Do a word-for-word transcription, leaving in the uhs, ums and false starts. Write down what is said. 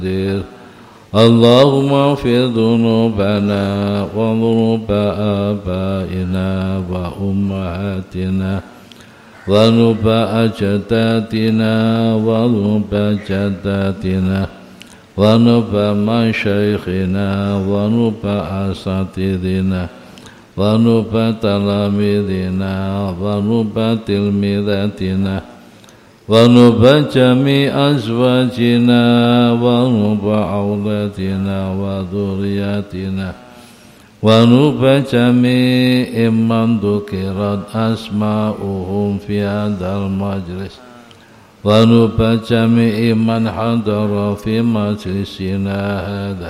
اللهم اغفر ذنوبنا وذنوب آبائنا وأمهاتنا وذنوب أجدادنا وذنوب جداتنا وذنوب مشايخنا وذنوب أساتذتنا وذنوب تلاميذنا وذنوب تلميذاتنا وذنوب جميع أزواجنا وذنوب أولادنا وذرياتنا وذنوب جميع من ذكرت أسماؤهم في هذا المجلس وذنوب جميع من حضر في مجلسنا هذا